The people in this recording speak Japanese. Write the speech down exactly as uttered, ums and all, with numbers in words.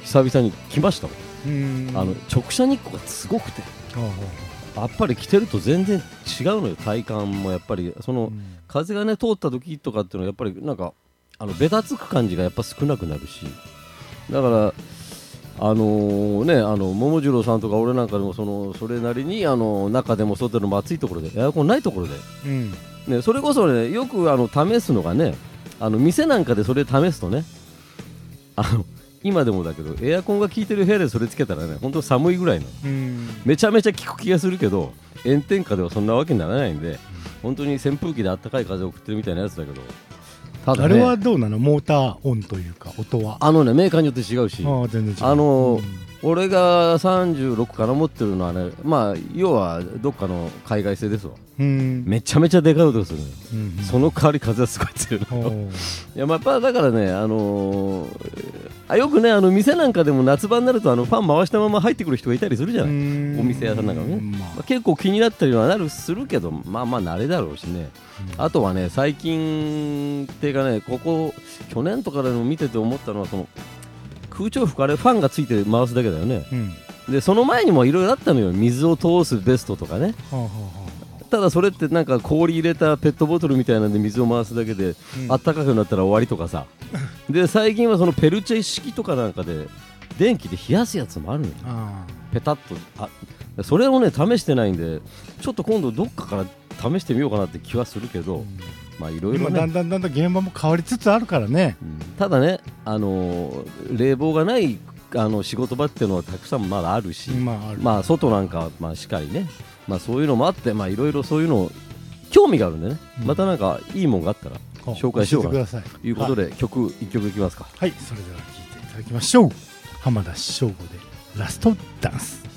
久々に来ましたもん。 うーんあの直射日光がすごくて、 ああやっぱり着てると全然違うのよ。体感もやっぱりその、 うん風がね通った時とかっていうのはやっぱりなんかあのベタつく感じがやっぱ少なくなるし、だからあのー、ねあの桃次郎さんとか俺なんかでもそのそれなりにあの中でも外でも暑いところでエアコンないところで、 うんね、それこそねよくあの試すのがね、あの店なんかでそれ試すとね、あの今でもだけどエアコンが効いてる部屋でそれつけたらね本当寒いぐらいのうんめちゃめちゃ効く気がするけど、炎天下ではそんなわけにならないんで、本当に扇風機であったかい風を送ってるみたいなやつだけど、ただねあれはどうなの、モーター音というか音は。 あのねメーカーによって違うし、 ああ全然違う。 あのーうん俺がさんじゅうろくかな持ってるのはね、まあ要はどっかの海外製ですわ。 うんめちゃめちゃでかい音がするのよ、 うんその代わり風はすごい強いのよ。 おーいやまあやっぱだからね、あのーあよくねあの店なんかでも夏場になるとあのファン回したまま入ってくる人がいたりするじゃない、 うんお店屋さんなんかもね、 ままあ、結構気になったりはなるするけど、まあまあ慣れだろうしね。あとはね最近っていうかね、ここ去年とかでも見てて思ったのは、その空調服あれファンがついて回すだけだよね。 うんでその前にもいろいろあったのよ、水を通すベストとかね。 はあはあただそれってなんか氷入れたペットボトルみたいなんで水を回すだけで、 うんあったかくなったら終わりとかさで最近はそのペルチェ式とかなんかで電気で冷やすやつもあるのよ、 あペタッと。あそれをね試してないんで、ちょっと今度どっかから試してみようかなって気はするけど、 ーうんまあいろいろね、 今だんだんだんだん現場も変わりつつあるからね。 うんただね、あのー冷房がないあの仕事場っていうのはたくさんまだあるし、 まああるまあ外なんかはまあしっかりね、まあそういうのもあって、まあいろいろそういうの興味があるんでね、 うんまたなんかいいもんがあったらあ紹介しようかな教えてくださいということで、曲いっきょくいきますか。 はい、それでは聴いていただきましょう。浜田省吾でラストダンス。